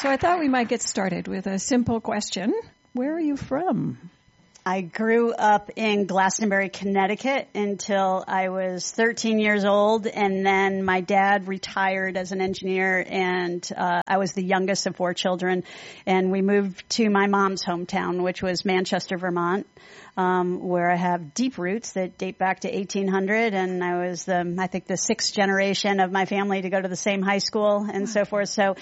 So I thought we might get started with a simple question. Where are you from? I grew up in Glastonbury, Connecticut until I was 13 years old, and then my dad retired as an engineer, and I was the youngest of 4 children, and we moved to my mom's hometown, which was Manchester, Vermont, where I have deep roots that date back to 1800, and I was the 6th generation of my family to go to the same high school and so forth. So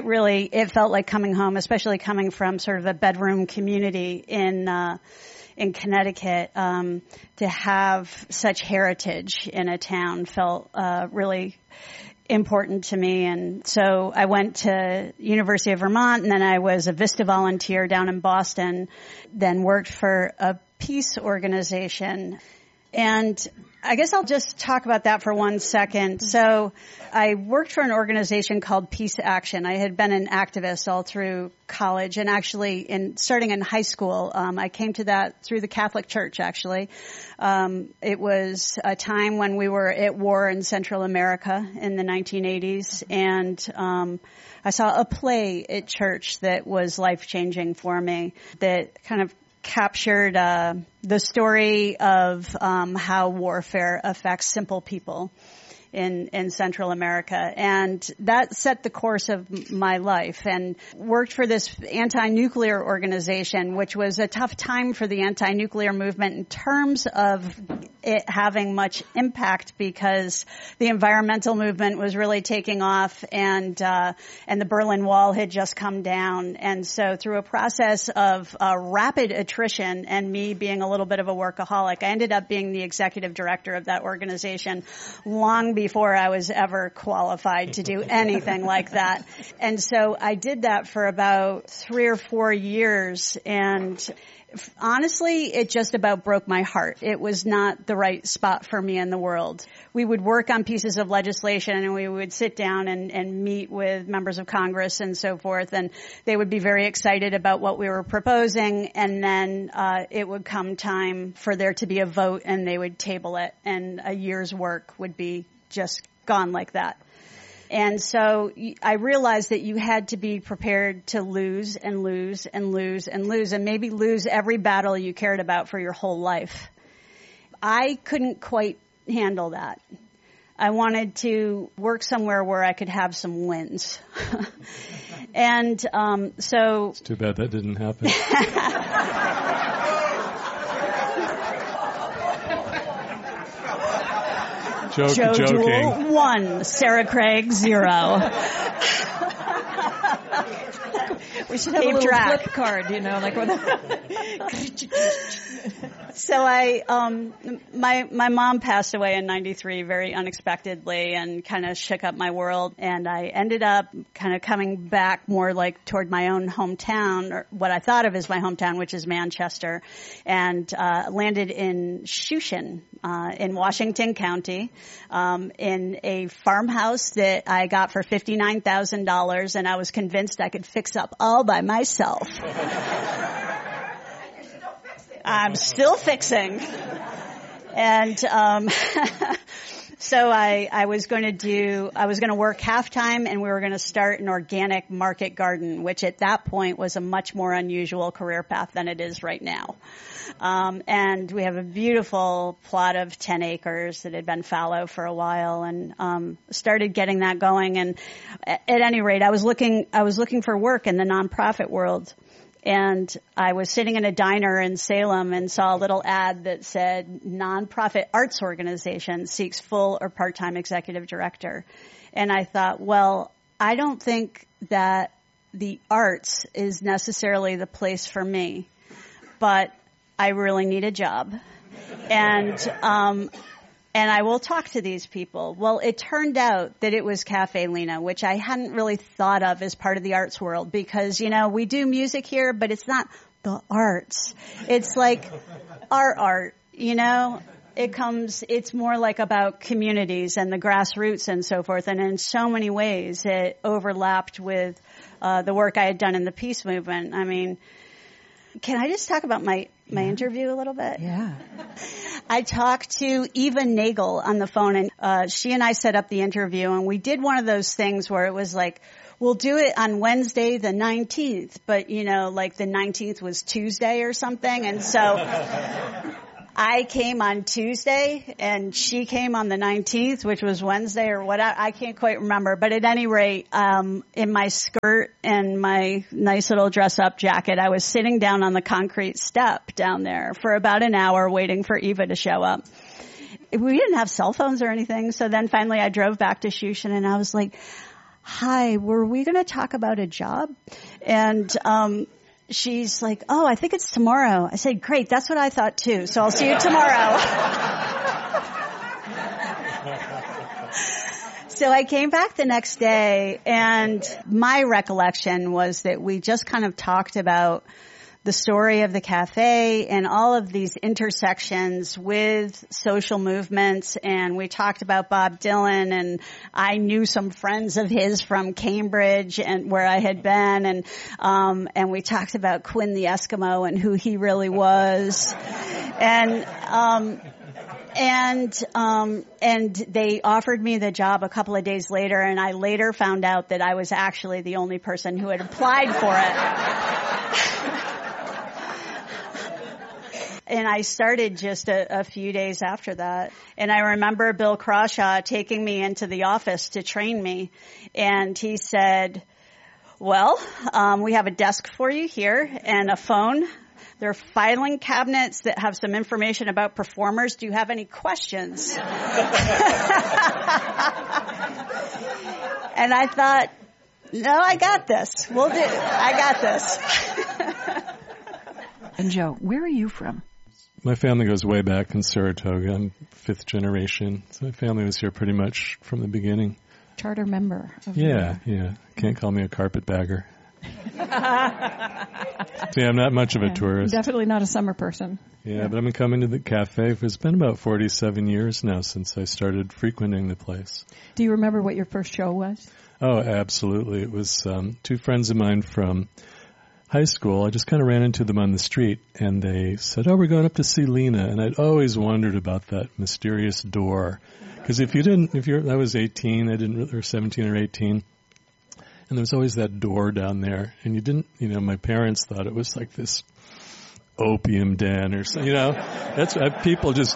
it felt like coming home, especially coming from sort of a bedroom community in Connecticut, to have such heritage in a town felt really important to me. And so I went to University of Vermont, and then I was a Vista volunteer down in Boston, then worked for a peace organization. And I guess I'll just talk about that for 1 second. So I worked for an organization called Peace Action. I had been an activist all through college, and actually starting in high school, I came to that through the Catholic Church, actually. It was a time when we were at war in Central America in the 1980s, and I saw a play at church that was life-changing for me that kind of captured the story of how warfare affects simple people in Central America. And that set the course of my life, and worked for this anti-nuclear organization, which was a tough time for the anti-nuclear movement in terms of it having much impact, because the environmental movement was really taking off, and the Berlin Wall had just come down. And so through a process of rapid attrition and me being a little bit of a workaholic, I ended up being the executive director of that organization long before I was ever qualified to do anything like that. And so I did that for about 3 or 4 years, and honestly, it just about broke my heart. It was not the right spot for me in the world. We would work on pieces of legislation, and we would sit down and meet with members of Congress and so forth, and they would be very excited about what we were proposing, and then it would come time for there to be a vote, and they would table it, and a year's work would be just gone like that. And so I realized that you had to be prepared to lose and lose and lose and lose, and maybe lose every battle you cared about for your whole life. I couldn't quite handle that. I wanted to work somewhere where I could have some wins. And so... It's too bad that didn't happen. Joking. Jewel 1, Sarah Craig 0. We should have a little flip card, like with So my mom passed away in 93 very unexpectedly, and kind of shook up my world. And I ended up kind of coming back more like toward my own hometown, or what I thought of as my hometown, which is Manchester, and landed in Shushan, in Washington County, in a farmhouse that I got for $59,000, and I was convinced I could fix up all by myself. I'm still fixing. And so I was going to work half-time, and we were going to start an organic market garden, which at that point was a much more unusual career path than it is right now. And we have a beautiful plot of 10 acres that had been fallow for a while, and started getting that going. And at any rate, I was looking for work in the nonprofit world. And I was sitting in a diner in Salem and saw a little ad that said, nonprofit arts organization seeks full or part-time executive director. And I thought, well, I don't think that the arts is necessarily the place for me, but I really need a job. And I will talk to these people. Well, it turned out that it was Cafe Lena, which I hadn't really thought of as part of the arts world, because, we do music here, but it's not the arts. It's like our art, it's more like about communities and the grassroots and so forth. And in so many ways, it overlapped with the work I had done in the peace movement. I mean, can I just talk about my interview a little bit? Yeah. I talked to Eva Nagel on the phone, and she and I set up the interview, and we did one of those things where it was like, we'll do it on Wednesday the 19th, but, you know, like the 19th was Tuesday or something, and so I came on Tuesday, and she came on the 19th, which was Wednesday or what, I can't quite remember. But at any rate, in my skirt and my nice little dress-up jacket, I was sitting down on the concrete step down there for about an hour waiting for Eva to show up. We didn't have cell phones or anything, so then finally I drove back to Shushan, and I was like, hi, were we going to talk about a job? And she's like, oh, I think it's tomorrow. I said, great, that's what I thought too, so I'll see you tomorrow. So I came back the next day, and my recollection was that we just kind of talked about the story of the cafe and all of these intersections with social movements, and we talked about Bob Dylan, and I knew some friends of his from Cambridge and where I had been, and we talked about Quinn the Eskimo and who he really was. And they offered me the job a couple of days later, and I later found out that I was actually the only person who had applied for it. And I started just a few days after that. And I remember Bill Crawshaw taking me into the office to train me. And he said, well, we have a desk for you here and a phone. There are filing cabinets that have some information about performers. Do you have any questions? And I thought, no, I got this. I got this. And Joe, where are you from? My family goes way back in Saratoga. I'm fifth generation. So my family was here pretty much from the beginning. Charter member. Yeah. Can't call me a carpetbagger. See, I'm not much of a tourist. Definitely not a summer person. Yeah, but I've been coming to the cafe. It's been about 47 years now since I started frequenting the place. Do you remember what your first show was? Oh, absolutely. It was two friends of mine from high school. I just kind of ran into them on the street, and they said, oh, we're going up to see Lena. And I'd always wondered about that mysterious door. Because I was 18, or 17 or 18, and there was always that door down there. And my parents thought it was like this opium den or something, that's people just,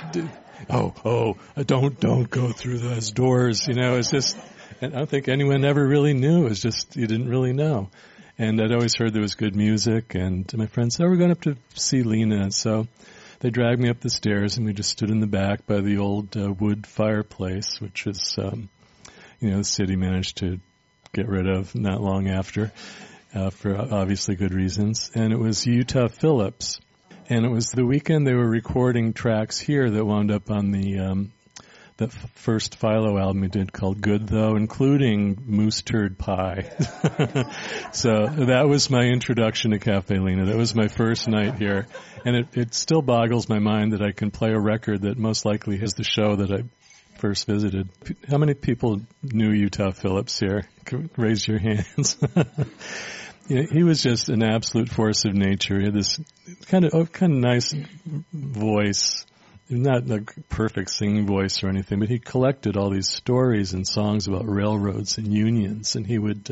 don't go through those doors, it's just, and I don't think anyone ever really knew. It was just, you didn't really know. And I'd always heard there was good music, and my friends said, we're going up to see Lena. And so they dragged me up the stairs, and we just stood in the back by the old wood fireplace, which is, the city managed to get rid of not long after, for obviously good reasons. And it was Utah Phillips. And it was the weekend they were recording tracks here that wound up on the first Philo album we did called Good Though, including Moose Turd Pie. So that was my introduction to Cafe Lena. That was my first night here. And it still boggles my mind that I can play a record that most likely has the show that I first visited. How many people knew Utah Phillips here? Raise your hands. He was just an absolute force of nature. He had this kind of nice voice. Not a perfect singing voice or anything, but he collected all these stories and songs about railroads and unions, and he would,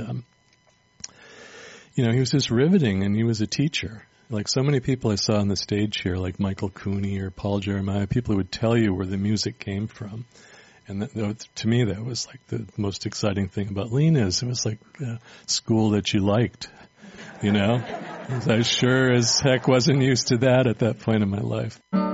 he was just riveting, and he was a teacher. Like so many people I saw on the stage here, like Michael Cooney or Paul Jeremiah, people who would tell you where the music came from. And to me, that was like the most exciting thing about Lena's. It was like a school that you liked, I sure as heck wasn't used to that at that point in my life.